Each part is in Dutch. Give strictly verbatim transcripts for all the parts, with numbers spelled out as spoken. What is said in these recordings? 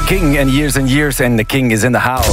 King and Years and Years and the King is in the house.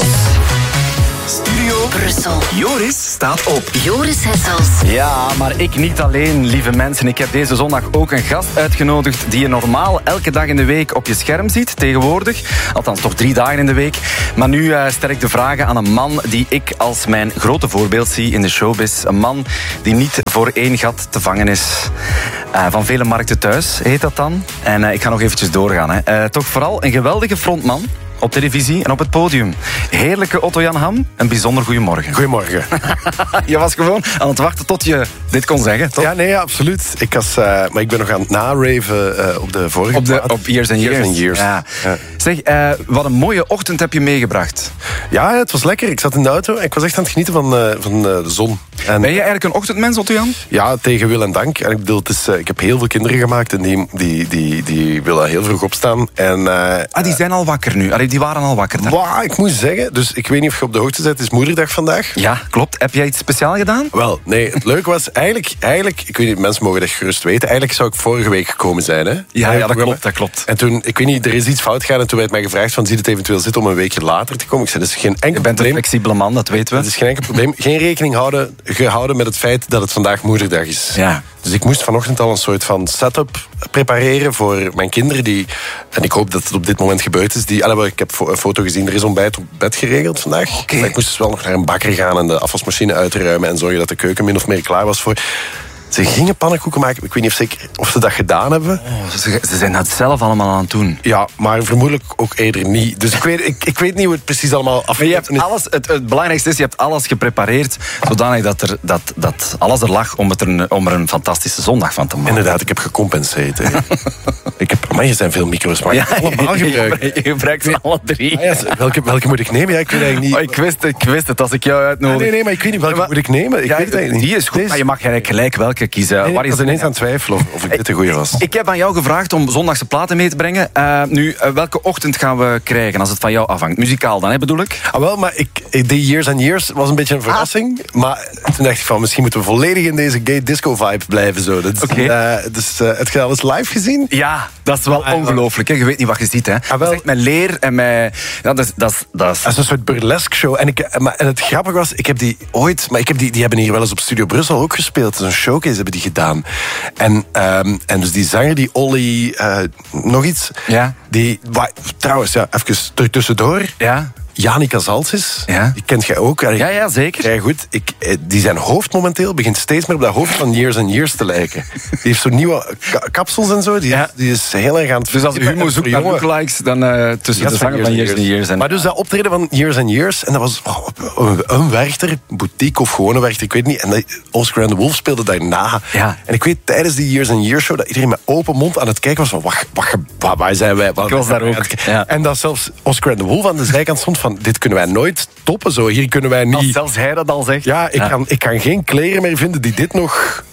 Studio Brussel. Joris staat op. Joris Hessels. Ja, maar ik niet alleen, lieve mensen. Ik heb deze zondag ook een gast uitgenodigd die je normaal elke dag in de week op je scherm ziet, tegenwoordig. Althans, toch drie dagen in de week. Maar nu uh, stel ik de vragen aan een man die ik als mijn grote voorbeeld zie in de showbiz. Een man die niet voor één gat te vangen is. Uh, van vele markten thuis, heet dat dan. En uh, ik ga nog eventjes doorgaan. Hè. Uh, toch vooral een geweldige frontman. Op televisie en op het podium. Heerlijke Otto-Jan Ham, een bijzonder goeiemorgen. Goedemorgen. Je was gewoon aan het wachten tot je dit kon zeggen, toch? Ja, nee, ja, absoluut. Ik was, uh, maar ik ben nog aan het naraven uh, op de vorige Op, de, plaat. op Years and Years. Years, and years. Ja. Ja. Zeg, uh, wat een mooie ochtend heb je meegebracht. Ja, het was lekker. Ik zat in de auto en ik was echt aan het genieten van, uh, van uh, de zon. En, Ben je eigenlijk een ochtendmens, Otto-Jan? Ja, tegen wil en dank. En ik bedoel, het is, uh, ik heb heel veel kinderen gemaakt en die, die, die, die willen heel vroeg opstaan. En, uh, Ah, die zijn al wakker nu. Allee, die waren al wakker. Daar. Wow, ik moet zeggen, dus ik weet niet of je op de hoogte bent, het is moederdag vandaag. Ja, klopt. Heb jij iets speciaal gedaan? Wel, nee, het leuke was eigenlijk, eigenlijk, ik weet niet, mensen mogen dat gerust weten, eigenlijk zou ik vorige week gekomen zijn, hè? Ja, ja, dat klopt, dat klopt. En toen, ik weet niet, er is iets fout gegaan en toen werd mij gevraagd van, zie het eventueel zitten om een weekje later te komen? Ik zei, dat is geen enkel Je bent een probleem. flexibele man, dat weten we. Dat is geen enkel probleem. Geen rekening houden, gehouden met het feit dat het vandaag moederdag is. Ja. Dus ik moest vanochtend al een soort van setup prepareren voor mijn kinderen. Die, en ik hoop dat het op dit moment gebeurd is. Die, allee, ik heb een foto gezien, er is ontbijt op bed geregeld vandaag. Okay. Maar ik moest dus wel nog naar een bakker gaan en de afwasmachine uitruimen en zorgen dat de keuken min of meer klaar was voor... Ze gingen pannenkoeken maken. Ik weet niet of ze, of ze dat gedaan hebben. Oh, ze, ze zijn dat zelf allemaal aan het doen. Ja, maar vermoedelijk ook eerder niet. Dus ik weet, ik, ik weet niet hoe het precies allemaal af. Maar je hebt alles, het, het belangrijkste is, je hebt alles geprepareerd zodanig dat, er, dat, dat alles er lag om, het er een, om er een fantastische zondag van te maken. Inderdaad, ik heb gecompenseerd. Hè. ik heb, maar er zijn veel micro's, maar Ja, ik heb allemaal je, gebruikt. je gebruikt ze alle drie. Ah, ja, welke, welke moet ik nemen? Ja, ik weet eigenlijk niet. Oh, ik, wist, ik wist het als ik jou uitnodig. Ah, nee, nee, maar ik weet niet welke Maar- moet ik nemen. Ik Ja, weet het eigenlijk niet. die is goed, Deze- maar je mag eigenlijk gelijk welke kiezen. Nee, nee, Waar ik is was de ineens aan het twijfelen of, of ik dit de goede was. Ik heb aan jou gevraagd om zondagse platen mee te brengen. Uh, nu, uh, welke ochtend gaan we krijgen als het van jou afhangt? Muzikaal dan, hè, bedoel ik? Ah, wel, maar ik, die Years and Years was een beetje een verrassing. Maar toen dacht ik van, misschien moeten we volledig in deze gay disco vibe blijven. Zo. Dat is, Oké. eh, dus, uh, heb je al eens live gezien? Ja, dat is wel Ah, ongelooflijk. Hè? Je weet niet wat je ziet. Hè? Ah, wel. Dat is echt met leer en met... Ja, dat is, dat is, dat is... Dat is een soort burlesque show. En, ik, maar, en het grappige was, ik heb die ooit... Maar ik heb die, die hebben hier wel eens op Studio Brussel ook gespeeld. Zo'n showcase hebben die gedaan. En, um, en dus die zanger, die Olly... Uh, nog iets? Ja. Die, wa, trouwens, ja, even ter- tussendoor... Ja? Janica Zaltzis, Ja. die kent jij ook. Ja, ja, zeker. Ja, goed. Ik, eh, die zijn hoofd momenteel begint steeds meer op dat hoofd van Years and Years te lijken. Die heeft zo'n nieuwe ka- kapsels en zo. Die, Ja. die is heel erg aan het... Dus als u humor zoekt naar Jongen. lookalikes, dan uh, tussen Ja, de zanger van Years and Years. En... Maar dus dat optreden van Years and Years, en dat was oh, een, een Werchter, boutique of gewone Werchter, ik weet niet. En dat, Oscar and the Wolf speelde daarna. Ja. En ik weet tijdens die Years and Years show dat iedereen met open mond aan het kijken was van, wat, wat, wat, waar zijn wij? Wat, Ik was daar ook, ja. En dat zelfs Oscar and the Wolf aan de zijkant stond van, dit kunnen wij nooit toppen zo. Hier kunnen wij Als niet... zelfs hij dat al zegt. Ja, ik, Ja. Kan, ik kan geen kleren meer vinden die dit nog...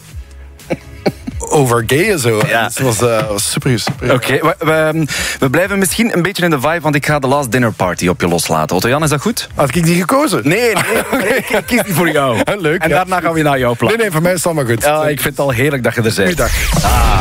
over gay en zo. Ja. Het was, uh, was super, super. Oké, we, we, we blijven misschien een beetje in de vibe, want ik ga de Last Dinner Party op je loslaten. Otto-Jan, is dat goed? Had ik die gekozen? Nee, nee, ik, ik kies die voor jou. Leuk, En ja. daarna gaan we naar jouw plan. Nee, nee, voor mij is het allemaal goed. Ja, ik vind het al heerlijk dat je er bent. Goeiedag.